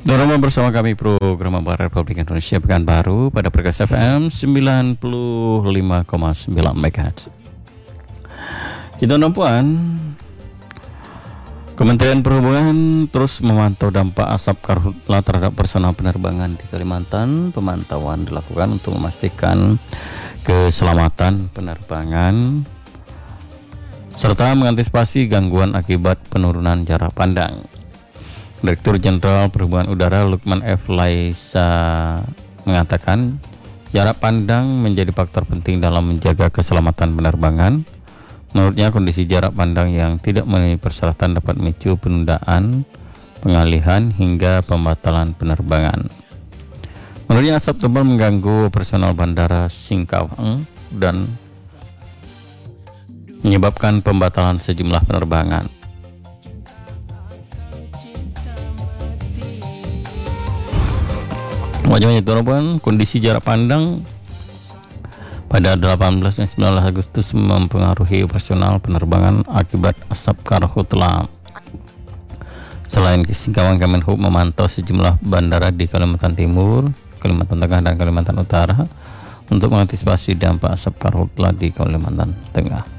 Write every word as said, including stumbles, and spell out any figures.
Normal bersama kami program Kabar Republik Indonesia Pekanbaru pada Perkasa F M sembilan puluh lima koma sembilan MHz. Kita puan, Kementerian Perhubungan terus memantau dampak asap karhutla terhadap personal penerbangan di Kalimantan. Pemantauan dilakukan untuk memastikan keselamatan penerbangan serta mengantisipasi gangguan akibat penurunan jarak pandang. Direktur Jenderal Perhubungan Udara Lukman F. Laisa mengatakan jarak pandang menjadi faktor penting dalam menjaga keselamatan penerbangan. Menurutnya kondisi jarak pandang yang tidak memenuhi persyaratan dapat memicu penundaan, pengalihan hingga pembatalan penerbangan. Menurutnya asap tebal mengganggu personal bandara Singkawang dan menyebabkan pembatalan sejumlah penerbangan. Wajahnya turun kondisi jarak pandang pada delapan belas dan sembilan belas Agustus mempengaruhi operasional penerbangan akibat asap karhutla. Selain Singkawang, Kemenhub memantau sejumlah bandara di Kalimantan Timur, Kalimantan Tengah, dan Kalimantan Utara untuk mengantisipasi dampak asap karhutla di Kalimantan Tengah.